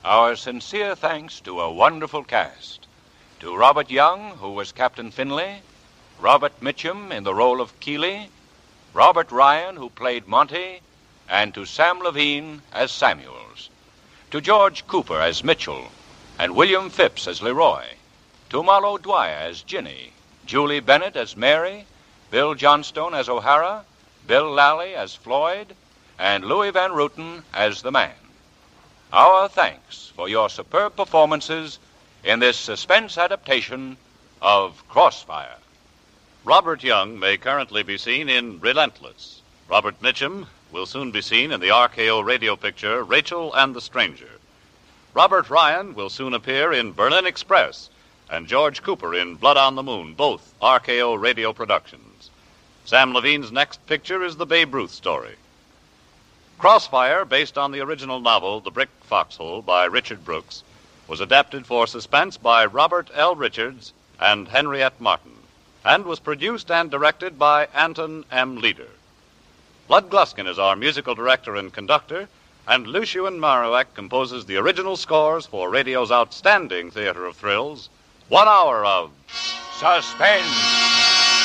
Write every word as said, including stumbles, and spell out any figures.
Our sincere thanks to a wonderful cast. To Robert Young, who was Captain Finley, Robert Mitchum in the role of Keeley, Robert Ryan, who played Monty, and to Sam Levine as Samuels. To George Cooper as Mitchell, and William Phipps as Leroy. To Marlo Dwyer as Ginny, Julie Bennett as Mary, Bill Johnstone as O'Hara, Bill Lally as Floyd, and Louis Van Ruten as the man. Our thanks for your superb performances in this suspense adaptation of Crossfire. Robert Young may currently be seen in Relentless. Robert Mitchum will soon be seen in the R K O radio picture Rachel and the Stranger. Robert Ryan will soon appear in Berlin Express, and George Cooper in Blood on the Moon, both R K O radio productions. Sam Levine's next picture is the Babe Ruth story. Crossfire, based on the original novel The Brick Foxhole by Richard Brooks, was adapted for suspense by Robert L. Richards and Henriette Martin, and was produced and directed by Anton M. Leader. Lud Gluskin is our musical director and conductor, and Lucien Moraweck composes the original scores for radio's outstanding theater of thrills, One Hour of Suspense.